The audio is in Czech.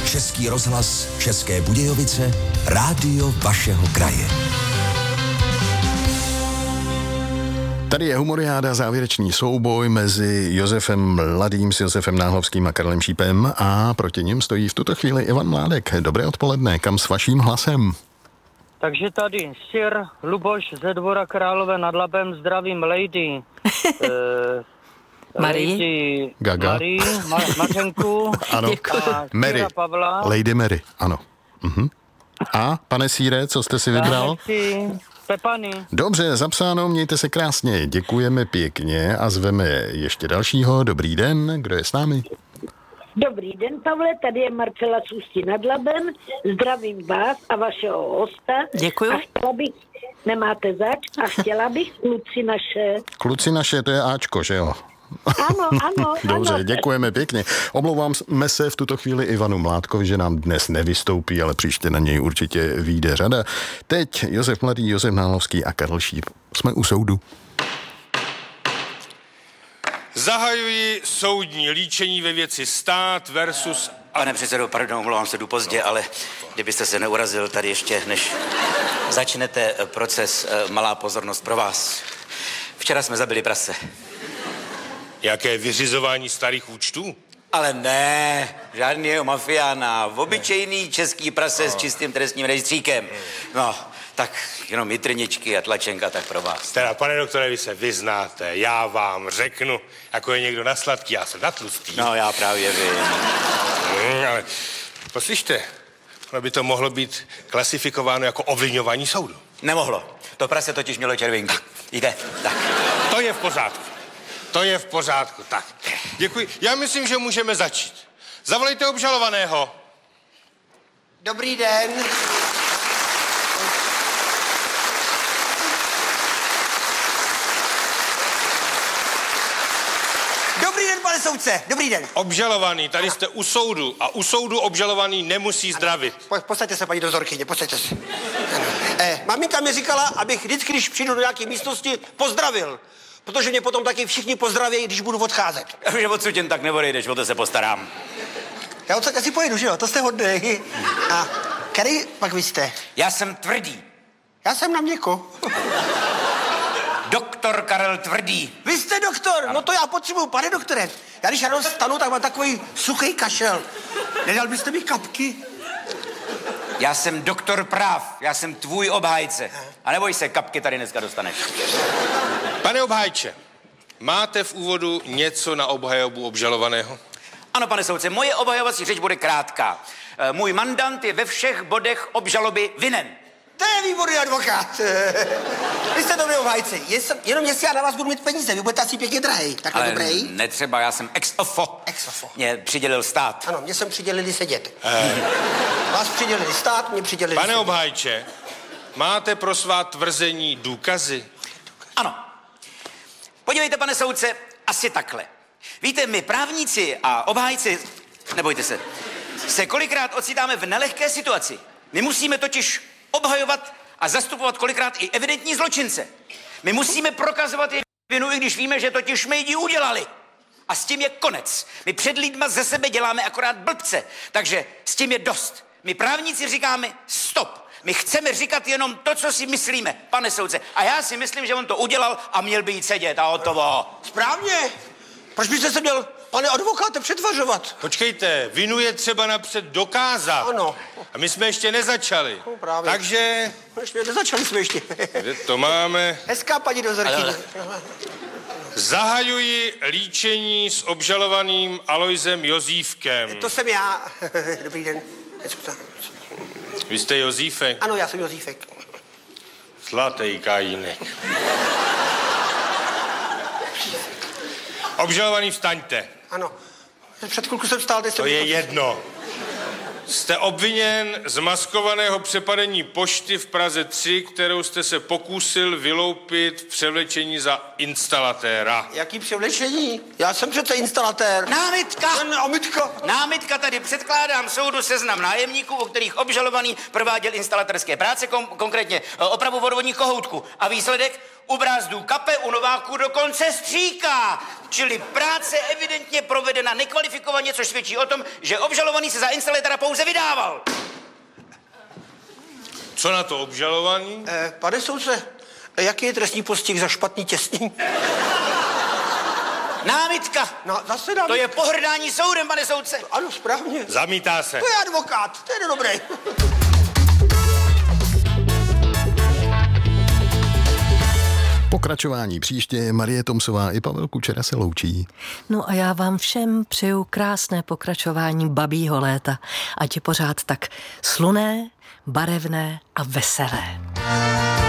Český rozhlas, České Budějovice, rádio vašeho kraje. Tady je Humoriáda, závěrečný souboj mezi Josefem Mladým s Josefem Náhlovským a Karlem Šípem a proti nim stojí v tuto chvíli Ivan Mládek. Dobré odpoledne, kam s vaším hlasem? Takže tady Sir Luboš ze Dvora Králové nad Labem, zdravím Lady. Marii. Gaga. Marii, Mařenku. Ano, A Mary. Sira Pavla. Lady Mary, ano. A, pane Sýre, co jste si vybral? Pepany. Dobře, zapsáno, mějte se krásně, děkujeme pěkně a zveme ještě dalšího. Dobrý den, kdo je s námi? Dobrý den, Pavle, tady je Marcela z Ústí nad Labem. Zdravím vás a vašeho hosta. Děkuju. A chtěla bych, nemáte zač, a chtěla bych kluci naše. Kluci naše, to je Ačko, že jo? Ano. Dobře, ano. děkujeme pěkně. Omlouváme se v tuto chvíli Ivanu Mládkovi, že nám dnes nevystoupí, ale příště na něj určitě vyjde řada. Teď Josef Mladý, Josef Náhlovský a Karel Šíp. Jsme u soudu. Zahajuji soudní líčení ve věci stát versus... Pane předsedo, pardon, omlouvám se, jdu pozdě, ale kdybyste se neurazil tady ještě, než začnete proces, malá pozornost pro vás. Včera jsme zabili prase. Jaké vyřizování starých účtů? Ale ne, žádného mafiána, obyčejný český prase s čistým trestním rejstříkem. No, tak jenom mitrničky a tlačenka, tak pro vás. Teda, pane doktore, vy se vyznáte, já vám řeknu, jako je někdo na sladký, já jsem na tlustý. No, já právě vím. Ale poslyšte, ono by to mohlo být klasifikováno jako ovlivňování soudu. Nemohlo, to prase totiž mělo červinky. Jde, tak. To je v pořádku. To je v pořádku, tak. Děkuji. Já myslím, že můžeme začít. Zavolejte obžalovaného. Dobrý den. Dobrý den, pane soudce, dobrý den. Obžalovaný, tady jste u soudu a u soudu obžalovaný nemusí zdravit. Posaďte se, paní dozorkyně, posaďte se. Maminka mi říkala, abych vždycky, když přijdu do nějaké místnosti, pozdravil. Protože mě potom taky všichni pozdraví, když budu odcházet. Že odsud jen tak neodejdeš, o to se postarám. Já odsud asi pojedu, že jo? To jste hodnej. A který pak vy jste? Já jsem Tvrdý. Já jsem na měko. Doktor Karel Tvrdý. Vy jste doktor? Ano. No to já potřebuju, pane doktore. Já když ráno stanu, tak mám takový suchý kašel. Nedal byste mi kapky? Já jsem doktor práv, já jsem tvůj obhájce. A neboj se, kapky tady dneska dostaneš. Pane obhájče, máte v úvodu něco na obhajobu obžalovaného? Ano, pane soudce, moje obhajovací řeč bude krátká. Můj mandant je ve všech bodech obžaloby vinen. To je výborný advokát. Vy jste dobrý obhájce. Jenom jestli já na vás budu mít peníze, vy budete asi pěkně drahej. Takhle ale dobrý? netřeba, já jsem ex ofo. Ex ofo. Mě přidělil stát. Ano, mě jsem přidělili sedět. Vás přidělili stát, mě přidělili Pane sedět. obhájče, máte pro svá tvrzení důkazy? Ano. Podívejte, pane soudce, asi takhle. Víte, my právníci a obhájci, nebojte se kolikrát ocitáme v nelehké situaci. My musíme totiž obhajovat a zastupovat kolikrát i evidentní zločince. My musíme prokazovat jejich vinu, i když víme, že totiž šmejdi udělali. A s tím je konec. My před lidma ze sebe děláme akorát blbce. Takže s tím je dost. My právníci říkáme stop. My chceme říkat jenom to, co si myslíme, pane soudce. A já si myslím, že on to udělal a měl by jít sedět a hotovo. Správně. Proč byste se měl, pane advokáte, přetvařovat? Počkejte, vinu je třeba napřed dokázat. Ano. A my jsme ještě nezačali. No, právě. Takže... Ještě nezačali jsme ještě. Kde to máme? Hezká paní dozorkyně. Zahajuji líčení s obžalovaným Alojzem Jozífkem. To jsem já. Dobrý den. Vy jste Jozífek? Ano, já jsem Jozífek. Zlatý Kajínek. Obžalovaný, vstaňte. Ano. Před chvilku jsem stál, teď jsem... To je jedno. Jste obviněn z maskovaného přepadení pošty v Praze 3, kterou jste se pokusil vyloupit v převlečení za instalatéra. Jaký převlečení? Já jsem přece instalatér. Námitka! Námitka! Námitka, tady předkládám soudu seznam nájemníků, o kterých obžalovaný prováděl instalatérské práce, konkrétně opravu vodovodních kohoutků. A výsledek? u Brázdů kape, u Nováků dokonce stříká. Čili práce evidentně provedena nekvalifikovaně, což svědčí o tom, že obžalovaný se za instalatéra pouze vydával. Co na to obžalovaný? Pane soudce, jaký je trestní postih za špatný těsnění? Námitka. No, zase námitka. To je pohrdání soudem, pane soudce. Ano, správně. Zamítá se. To je advokát, to je dobrý. Pokračování příště. Marie Tomsová i Pavel Kučera se loučí. No a já vám všem přeju krásné pokračování babího léta. Ať je pořád tak slunné, barevné a veselé.